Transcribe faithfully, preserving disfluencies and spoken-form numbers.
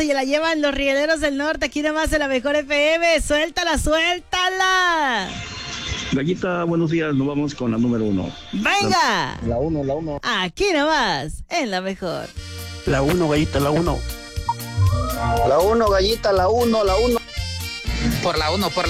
se la llevan los rieleros del norte, aquí nomás en la mejor F M. Suéltala, suéltala. Gallita, buenos días, nos vamos con la número uno. Venga. La uno, la uno. Aquí nomás, en la mejor. La uno, Gallita, la uno. La uno, Gallita, la uno, la uno. Por la uno, por la